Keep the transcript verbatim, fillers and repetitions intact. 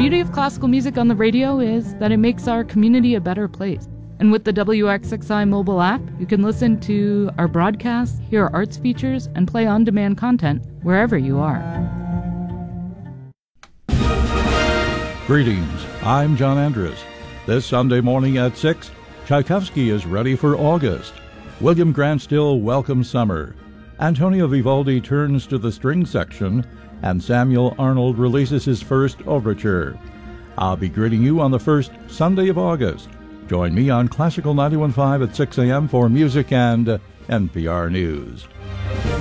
beauty of classical music on the radio is that it makes our community a better place. And with the W X X I mobile app, you can listen to our broadcasts, hear our arts features, and play on-demand content wherever you are. Greetings, I'm John Andrus. This Sunday morning at six, Tchaikovsky is ready for August. William Grant Still welcomes summer. Antonio Vivaldi turns to the string section, and Samuel Arnold releases his first overture. I'll be greeting you on the first Sunday of August. Join me on Classical ninety-one point five at six a.m. for music and N P R News.